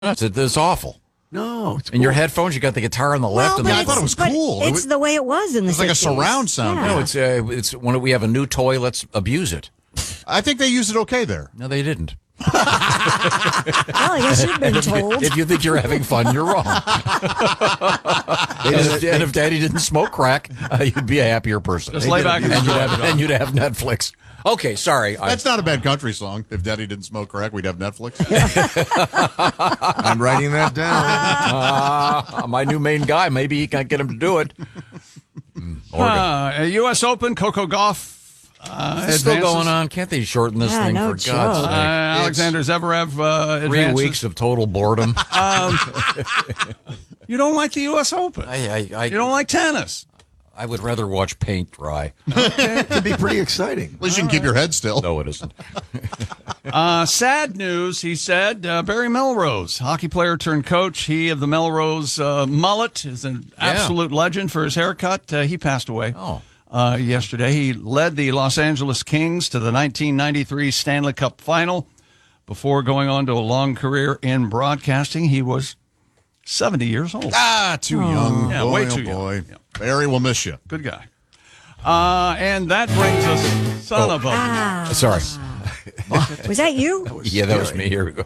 It's awful. No, it's In your headphones, you got the guitar on the left. And but the I thought it was but cool. It's the way it was in the 60s. It's like a surround sound. Yeah. No, it's when we have a new toy, let's abuse it. I think they used it okay there. No, they didn't. Well, I guess you've been told. If you think you're having fun, you're wrong. And if Daddy didn't smoke crack, you'd be a happier person. Just lay back and you'd have Netflix. Okay, sorry. That's not a bad country song. If Daddy didn't smoke crack, we'd have Netflix. I'm writing that down. My new main guy, maybe he can't get him to do it. U.S. Open, Coco Gauff. It's still going on. Can't they shorten this thing no for joke. God's sake? Alexander Zverev 3 advances. weeks of total boredom. You don't like the U.S. Open. You don't like tennis. I would rather watch paint dry. It'd be pretty exciting. At least you can keep your head still. No, it isn't. Sad news, he said. Barry Melrose, hockey player turned coach. He of the Melrose mullet is an absolute legend for his haircut. He passed away yesterday. He led the Los Angeles Kings to the 1993 Stanley Cup Final before going on to a long career in broadcasting. He was 70 years old. Too young. Yeah, boy, way too boy. young. Yeah. Barry will miss you. Good guy. And that brings us, son of a... Sorry. Was that you? Yeah, that was me. Here we go.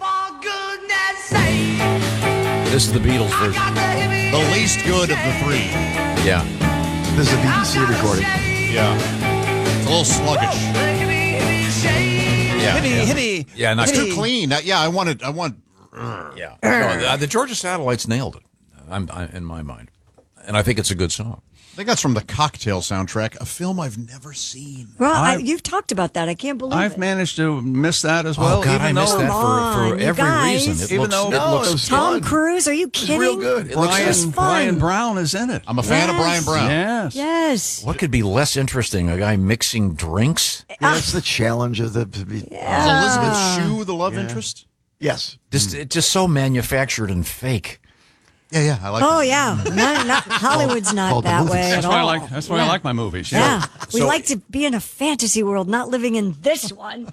This is the Beatles version. The least good of the three. Yeah. This is a BBC recording. Yeah. It's a little sluggish. Yeah. Hitty. Yeah, not It's too clean. I want. Yeah. No, the Georgia Satellites nailed it. I'm in my mind, and I think it's a good song. I think that's from the Cocktail soundtrack, a film I've never seen. Well, you've talked about that. I can't believe I've it. managed to miss that as well. Oh God, I even missed though that Come for on, you every guys. reason. It Even looks, though- it No, looks it was Tom fun. Cruise, are you It's kidding? real good. It looks Brian- Brian Brown is in it. I'm a fan of Brian Brown. Yes. Yes. What could be less interesting? A guy mixing drinks? That's the challenge of the. Is Elizabeth Shue the love interest? Yes. It's just so manufactured and fake. Yeah, I like Oh, it. yeah. Not Hollywood's not Called the that movies. way That's at why I all. like. That's why I like my movies. Yeah. We So- like to be in a fantasy world, not living in this one.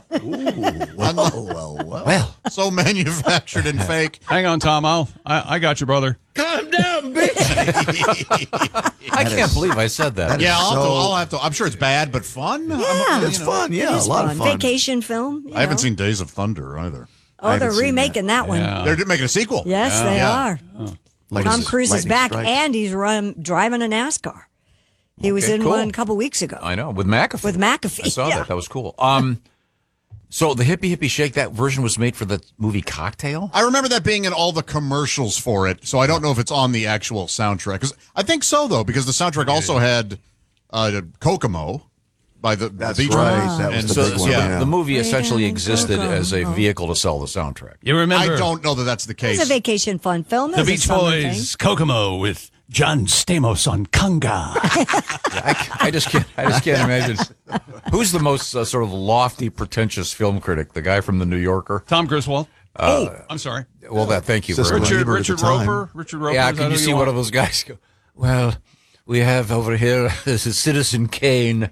Well, So manufactured and fake. Hang on, Tom. I got you, brother. calm down, bitch. I can't believe I said that. Yeah, So- I'll have to. I'm sure it's bad, but fun. Yeah. It's fun. It Yeah, is a lot of fun. Vacation film. you I haven't know. seen Days of Thunder either. Oh, they're haven't seen remaking that one. Yeah. They're making a sequel. Yes, they Yeah. are. Like Tom Cruise is lightning back, strikes. and he's driving a NASCAR. He was in cool. one a couple weeks ago I know, with McAfee. with McAfee. I saw Yeah. that. That was cool. So the Hippie Shake, that version was made for the movie Cocktail? I remember that being in all the commercials for it, so I don't know if it's on the actual soundtrack. 'Cause I think so, though, because the soundtrack also had Kokomo by the That's Beach right. Boys. That was And the so, big one. yeah. Yeah. The movie essentially Freedom, existed as a Cocoa. vehicle to sell the soundtrack. You remember? I don't know that that's the case. It's a vacation fun film. It The was a Beach summer Boys, Kokomo with John Stamos on conga. I just can't imagine. Who's the most sort of lofty, pretentious film critic? The guy from The New Yorker? Tom Griswold. I'm sorry. Well, thank you Siskel very much. Ebert at Richard the time. Roper. Richard Roper. Yeah, is that can you who see want? one of those guys go, well, we have over here, this is Citizen Kane,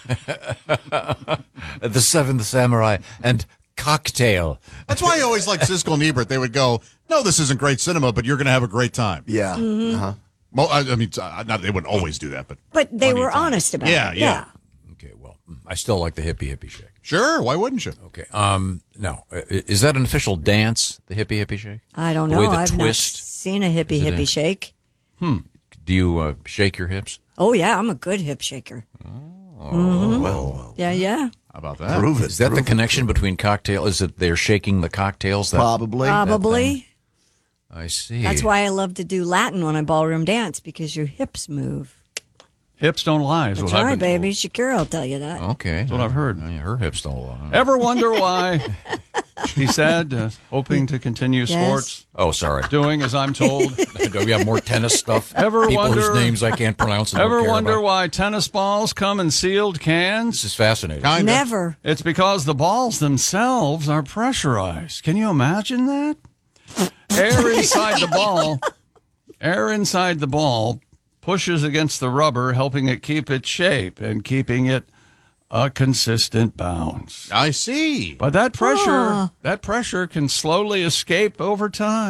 The Seventh Samurai, and Cocktail. That's why I always liked Siskel and Ebert. They would go, no, this isn't great cinema, but you're going to have a great time. Yeah. Uh-huh. Well, I mean, not they wouldn't always do that, but But they plenty were of times. honest about Yeah, it. yeah. Okay, well, I still like the Hippie Shake. Sure, why wouldn't you? Okay, no, is that an official dance, the Hippie Shake? I don't The know. way the I've not twist. seen a hippie shake. Do you shake your hips? Oh, yeah. I'm a good hip shaker. Well, Yeah. How about that? prove it. Is that the Prove it. connection between cocktail? Is it they're shaking the cocktails? Probably. Probably. I see. That's why I love to do Latin when I ballroom dance, because your hips move. Hips don't lie. Is That's what I've right, been baby. Shakira will tell you that. Okay. That's what I've heard. Her hips don't lie. Ever wonder why? He said, hoping to continue Yes. sports, Oh, sorry. doing as I'm told. Do we have more tennis stuff? Ever People wonder- whose names I can't pronounce and don't Ever care wonder about? why tennis balls come in sealed This cans? is fascinating. Kinda. Never. It's because the balls themselves are pressurized. Can you imagine that? Air inside the ball pushes against the rubber, helping it keep its shape and keeping it a consistent bounce. I see. But that pressure can slowly escape over time.